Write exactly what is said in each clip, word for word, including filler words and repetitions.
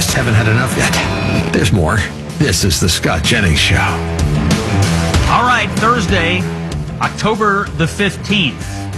just haven't had enough yet. There's more. This is the Scott Jennings Show. All right, Thursday, October the fifteenth.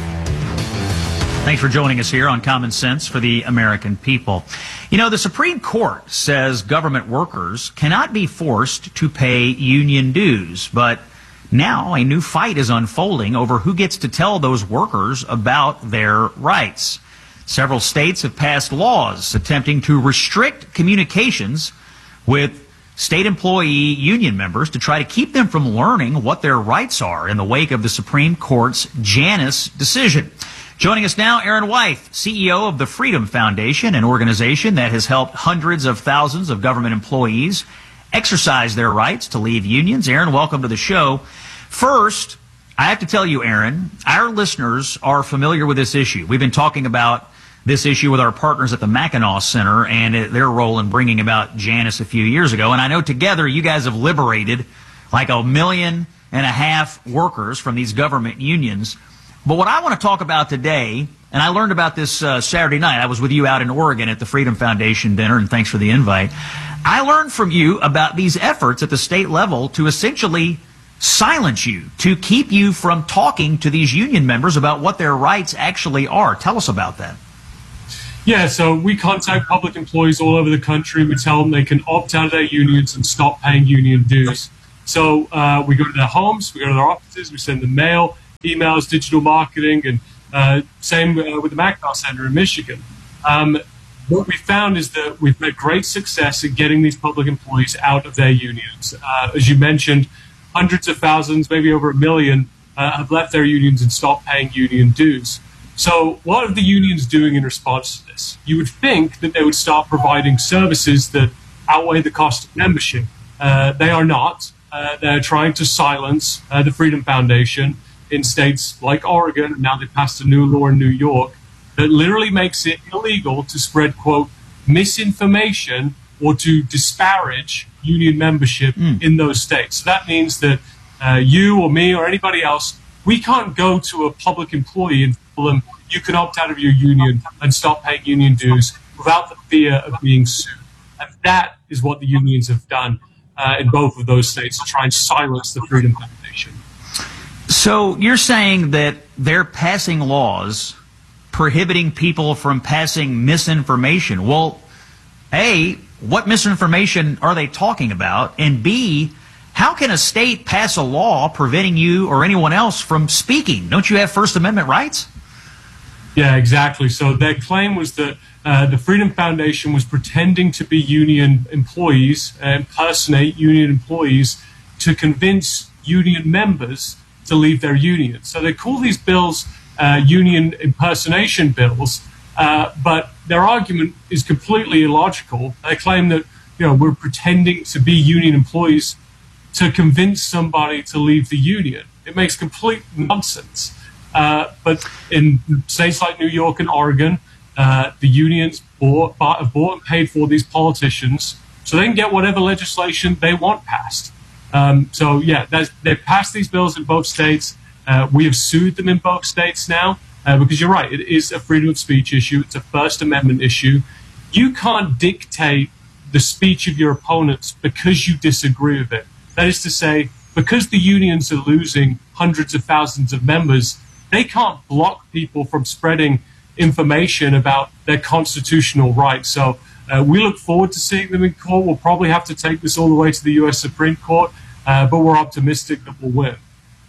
Thanks for joining us here on Common Sense for the American People. You know, the Supreme Court says government workers cannot be forced to pay union dues, but now a new fight is unfolding over who gets to tell those workers about their rights. Several states have passed laws attempting to restrict communications with state employee union members to try to keep them from learning what their rights are in the wake of the Supreme Court's Janus decision. Joining us now, Aaron Wythe, C E O of the Freedom Foundation, an organization that has helped hundreds of thousands of government employees exercise their rights to leave unions. Aaron, welcome to the show. First, I have to tell you, Aaron, our listeners are familiar with this issue. We've been talking about this issue with our partners at the Mackinac Center and their role in bringing about Janus a few years ago. And I know together you guys have liberated like a million and a half workers from these government unions. But what I want to talk about today, and I learned about this uh, Saturday night. I was with you out in Oregon at the Freedom Foundation dinner, and thanks for the invite. I learned from you about these efforts at the state level to essentially silence you, to keep you from talking to these union members about what their rights actually are. Tell us about that. Yeah, so we contact public employees all over the country. We tell them they can opt out of their unions and stop paying union dues. So uh, we go to their homes, we go to their offices, we send them mail, emails, digital marketing, and uh, same uh, with the Mackinac Center in Michigan. Um, what we found is that we've had great success in getting these public employees out of their unions. Uh, as you mentioned, hundreds of thousands, maybe over a million, uh, have left their unions and stopped paying union dues. So what are the unions doing in response to this? You would think that they would start providing services that outweigh the cost of membership. Uh, they are not. Uh, they're trying to silence uh, the Freedom Foundation in states like Oregon. Now they passed a new law in New York that literally makes it illegal to spread, quote, misinformation or to disparage union membership mm. in those states. So that means that uh, you or me or anybody else, we can't go to a public employee and tell them you can opt out of your union and stop paying union dues without the fear of being sued. And that is what the unions have done uh, in both of those states to try and silence the Freedom Foundation. So you're saying that they're passing laws prohibiting people from passing misinformation. Well, A, what misinformation are they talking about? And B, how can a state pass a law preventing you or anyone else from speaking? Don't you have First Amendment rights? Yeah, exactly. So their claim was that uh, the Freedom Foundation was pretending to be union employees, uh, impersonate union employees to convince union members to leave their union. So they call these bills uh, union impersonation bills, uh, but their argument is completely illogical. They claim that, you know, we're pretending to be union employees to convince somebody to leave the union. It makes complete nonsense. Uh, but in states like New York and Oregon, uh, the unions bought, bought, have bought and paid for these politicians so they can get whatever legislation they want passed. Um, so, yeah, they've passed these bills in both states. Uh, we have sued them in both states now uh, because you're right, it is a freedom of speech issue. It's a First Amendment issue. You can't dictate the speech of your opponents because you disagree with it. That is to say, because the unions are losing hundreds of thousands of members, they can't block people from spreading information about their constitutional rights. So uh, we look forward to seeing them in court. We'll probably have to take this all the way to the U S Supreme Court, uh, but we're optimistic that we'll win.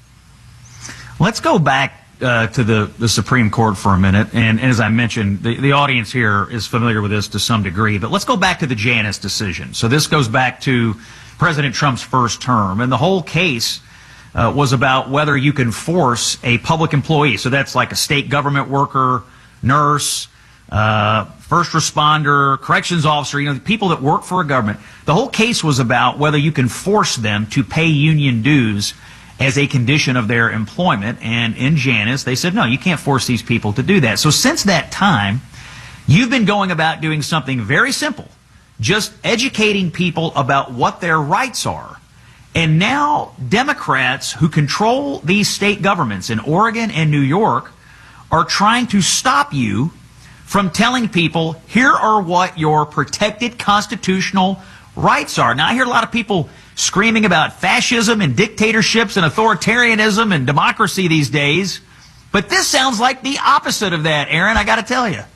Let's go back uh, to the, the Supreme Court for a minute. And, and as I mentioned, the, the audience here is familiar with this to some degree. But let's go back to the Janus decision. So this goes back to President Trump's first term. And the whole case uh, was about whether you can force a public employee. So that's like a state government worker, nurse, uh, first responder, corrections officer, you know, the people that work for a government. The whole case was about whether you can force them to pay union dues as a condition of their employment. And in Janus, they said, no, you can't force these people to do that. So since that time, you've been going about doing something very simple, just educating people about what their rights are. And now Democrats who control these state governments in Oregon and New York are trying to stop you from telling people, here are what your protected constitutional rights are. Now, I hear a lot of people screaming about fascism and dictatorships and authoritarianism and democracy these days, but this sounds like the opposite of that, Aaron, I got to tell you.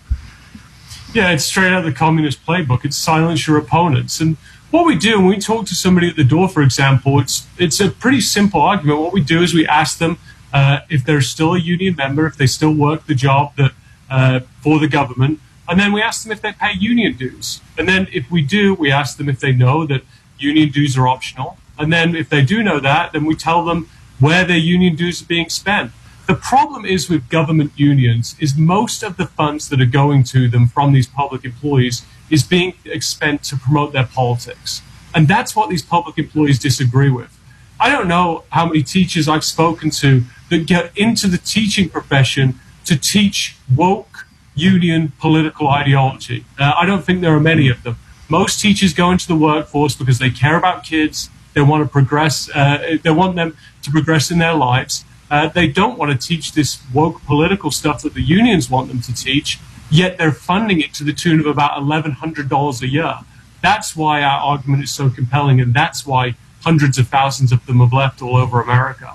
Yeah, it's straight out of the communist playbook. It's silence your opponents. And what we do when we talk to somebody at the door, for example, it's it's a pretty simple argument. What we do is we ask them uh, if they're still a union member, if they still work the job that uh, for the government, and then we ask them if they pay union dues. And then if we do, we ask them if they know that union dues are optional. And then if they do know that, then we tell them where their union dues are being spent. The problem is with government unions is most of the funds that are going to them from these public employees is being spent to promote their politics. And that's what these public employees disagree with. I don't know how many teachers I've spoken to that get into the teaching profession to teach woke union political ideology. Uh, I don't think there are many of them. Most teachers go into the workforce because they care about kids. They want to progress. Uh, they want them to progress in their lives. Uh, they don't want to teach this woke political stuff that the unions want them to teach, yet they're funding it to the tune of about eleven hundred dollars a year. That's why our argument is so compelling, and that's why hundreds of thousands of them have left all over America.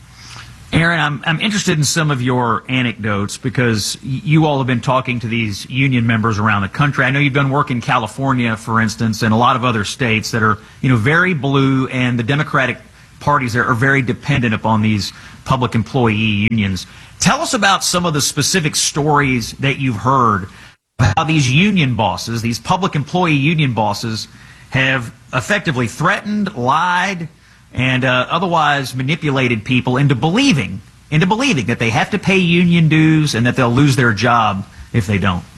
Aaron, I'm, I'm interested in some of your anecdotes because you all have been talking to these union members around the country. I know you've done work in California, for instance, and a lot of other states that are, you know, very blue, and the Democratic parties there are very dependent upon these public employee unions. Tell us about some of the specific stories that you've heard about how these union bosses, these public employee union bosses, have effectively threatened, lied, and uh, otherwise manipulated people into believing, into believing that they have to pay union dues and that they'll lose their job if they don't.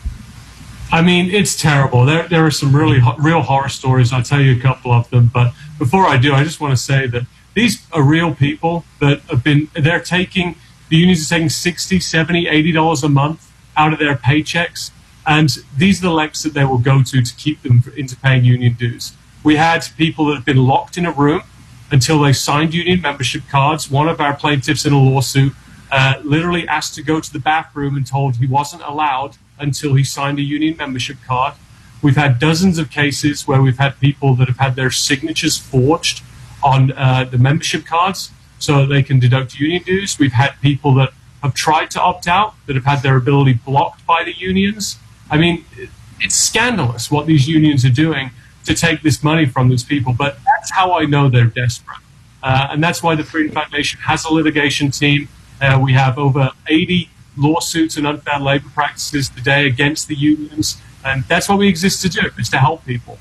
I mean, it's terrible. There, there are some really ho- real horror stories. I'll tell you a couple of them. But before I do, I just want to say that these are real people that have been, they're taking, the unions are taking sixty, seventy, eighty dollars a month out of their paychecks. And these are the lengths that they will go to to keep them into paying union dues. We had people that have been locked in a room until they signed union membership cards. One of our plaintiffs in a lawsuit uh, literally asked to go to the bathroom and told he wasn't allowed until he signed a union membership card. We've had dozens of cases where we've had people that have had their signatures forged on uh, the membership cards so that they can deduct union dues. We've had people that have tried to opt out, that have had their ability blocked by the unions. I mean, it's scandalous what these unions are doing to take this money from these people, but that's how I know they're desperate. Uh, and that's why the Freedom Foundation has a litigation team. Uh, we have over eighty lawsuits and unfair labor practices today against the unions, and that's what we exist to do, is to help people.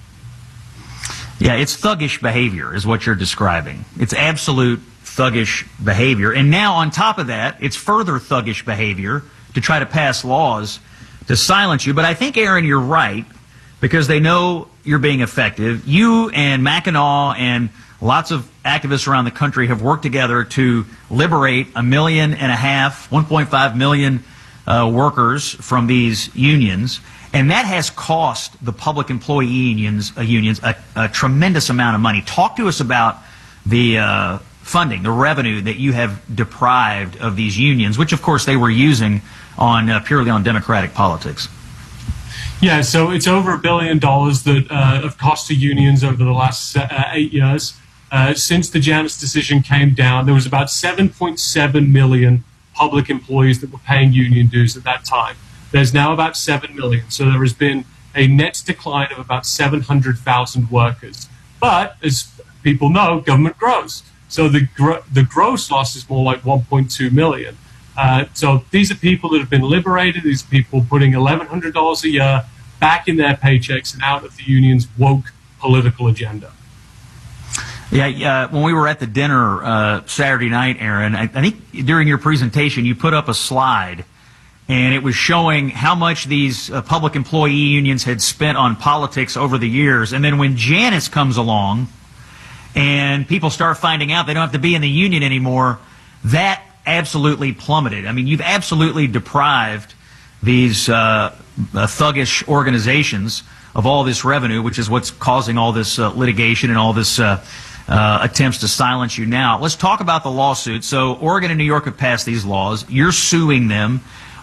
Yeah, it's thuggish behavior is what you're describing. It's absolute thuggish behavior. And now on top of that, it's further thuggish behavior to try to pass laws to silence you. But I think, Aaron, you're right, because they know you're being effective. You and Mackinac and lots of activists around the country have worked together to liberate a million and a half, one point five million uh, workers from these unions. And that has cost the public employee unions, uh, unions a, a tremendous amount of money. Talk to us about the uh, funding, the revenue that you have deprived of these unions, which, of course, they were using on uh, purely on Democratic politics. Yeah, so it's over a billion dollars that uh, have cost to unions over the last uh, eight years. Uh, since the Janus decision came down, there was about seven point seven million public employees that were paying union dues at that time. There's now about seven million. So there has been a net decline of about seven hundred thousand workers. But as people know, government grows. So the gro- the gross loss is more like one point two million. Uh, so these are people that have been liberated. These are people putting eleven hundred dollars a year back in their paychecks and out of the union's woke political agenda. Yeah, uh, when we were at the dinner uh, Saturday night, Aaron, I, I think during your presentation you put up a slide, and it was showing how much these uh, public employee unions had spent on politics over the years. And then when Janus comes along and people start finding out they don't have to be in the union anymore, that absolutely plummeted. I mean, you've absolutely deprived these uh, uh, thuggish organizations of all this revenue, which is what's causing all this uh, litigation and all this uh, uh, attempts to silence you now. Let's talk about the lawsuit. So Oregon and New York have passed these laws. You're suing them.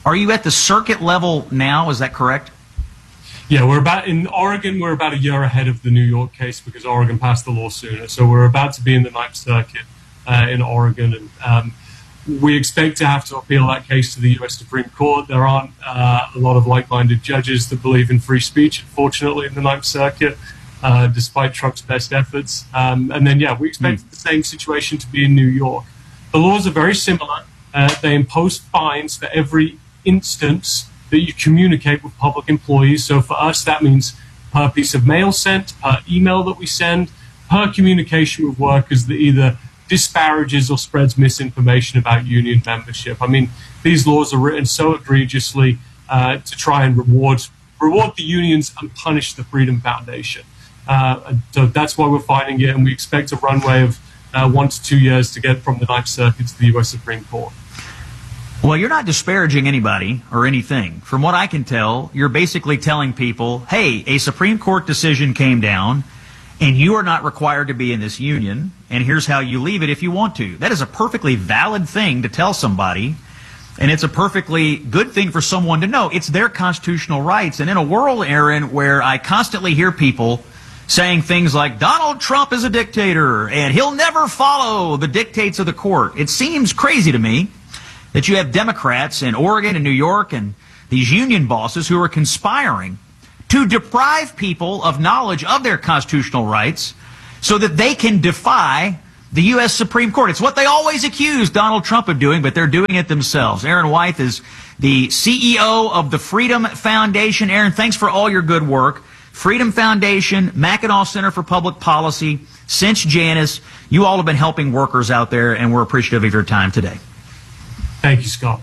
Are you at the circuit level now? Is that correct? Yeah, we're about in Oregon. We're about a year ahead of the New York case because Oregon passed the law sooner. So we're about to be in the Ninth Circuit uh, in Oregon, and um, we expect to have to appeal that case to the U S Supreme Court. There aren't uh, a lot of like-minded judges that believe in free speech, unfortunately, in the Ninth Circuit, uh, despite Trump's best efforts. Um, and then, yeah, we expect mm. the same situation to be in New York. The laws are very similar. Uh, they impose fines for every instance that you communicate with public employees. So for us, that means per piece of mail sent, per email that we send, per communication with workers that either disparages or spreads misinformation about union membership. I mean, these laws are written so egregiously uh, to try and reward reward the unions and punish the Freedom Foundation. Uh, and so that's why we're fighting it, and we expect a runway of uh, one to two years to get from the Ninth Circuit to the U S Supreme Court. Well, you're not disparaging anybody or anything. From what I can tell, you're basically telling people, hey, a Supreme Court decision came down, and you are not required to be in this union, and here's how you leave it if you want to. That is a perfectly valid thing to tell somebody, and it's a perfectly good thing for someone to know. It's their constitutional rights. And in a world, Aaron, where I constantly hear people saying things like, Donald Trump is a dictator, and he'll never follow the dictates of the court, it seems crazy to me that you have Democrats in Oregon and New York and these union bosses who are conspiring to deprive people of knowledge of their constitutional rights so that they can defy the U S Supreme Court. It's what they always accuse Donald Trump of doing, but they're doing it themselves. Aaron Wythe is the C E O of the Freedom Foundation. Aaron, thanks for all your good work. Freedom Foundation, Mackinac Center for Public Policy, since Janus, you all have been helping workers out there, and we're appreciative of your time today. Thank you, Scott.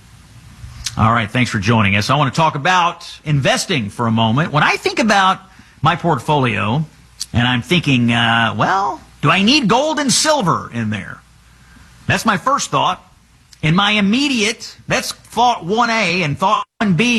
All right, thanks for joining us. I want to talk about investing for a moment. When I think about my portfolio, and I'm thinking, uh, well, do I need gold and silver in there? That's my first thought. And my immediate, that's thought one A, and thought one B